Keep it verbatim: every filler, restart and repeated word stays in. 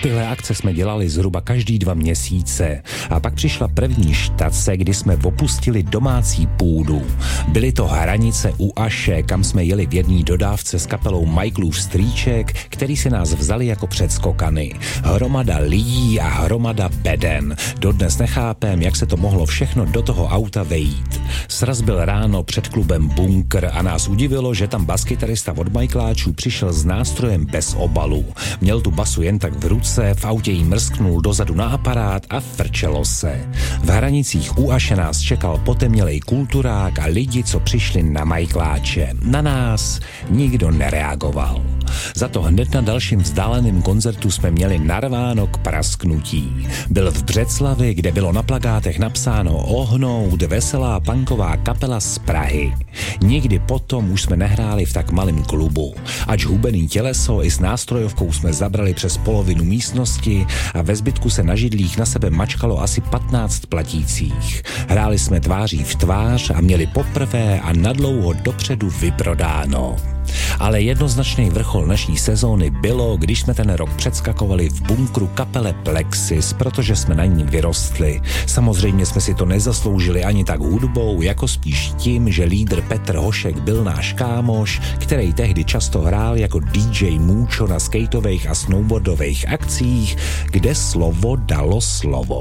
Tyhle akce jsme dělali zhruba každý dva měsíce a pak přišla první štace, kdy jsme opustili domácí půdu. Byly to hranice u Aše, kam jsme jeli v jedné dodávce s kapelou Michaelův strýček, který si nás vzali jako předskokany. Hromada lidí a hromada beden. Dodnes nechápem, jak se to mohlo všechno do toho auta vejít. Sraz byl ráno před klubem Bunkr a nás udivilo, že tam baskytarista od Michaeláčů přišel s nástrojem bez obalu. Měl tu basu jen tak v ruce, v autě jí mrsknul dozadu na aparát a frčelo se. V hranicích u Aše nás čekal potemnělej kulturák a lidi, co přišli na Michaeláče. Na nás nikdo nereagoval. Za to hned na dalším vzdáleném koncertu jsme měli narváno k prasknutí. Byl v Břeclavi, kde bylo na plakátech napsáno ohnout veselá punková kapela z Prahy. Nikdy potom už jsme nehráli v tak malém klubu. Ač hubený těleso i s nástrojovkou jsme zabrali přes polovinu místnosti a ve zbytku se na židlích na sebe mačkalo asi patnáct platících. Hráli jsme tváří v tvář a měli poprvé a nadlouho dopředu vyprodáno. Ale jednoznačný vrchol naší sezóny bylo, když jsme ten rok předskakovali v bunkru kapele Plexis, protože jsme na ní vyrostli. Samozřejmě jsme si to nezasloužili ani tak hudbou, jako spíš tím, že lídr Petr Hošek byl náš kámoš, který tehdy často hrál jako dý džej Můčo na skateových a snowboardových akcích, kde slovo dalo slovo.